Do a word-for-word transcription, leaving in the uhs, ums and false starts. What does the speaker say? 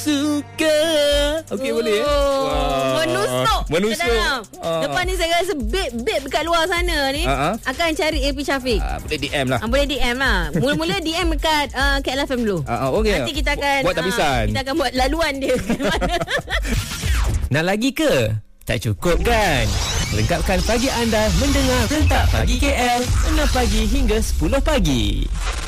suka. Okey, oh, boleh ya? Wow. Menusuk. Menusuk. Uh. Lepas ni saya rasa babe-babe dekat luar sana ni uh-huh. akan cari A P Syafiq. Uh, boleh D M lah. Uh, boleh D M lah. Mula-mula D M dekat uh, K L F M dulu. Uh, uh, okay. Nanti kita akan buat tapisan. Uh, kita akan buat laluan dia. Nak lagi ke? Tak cukup kan? Lengkapkan pagi anda mendengar Rentak Pagi K L enam pagi hingga sepuluh pagi.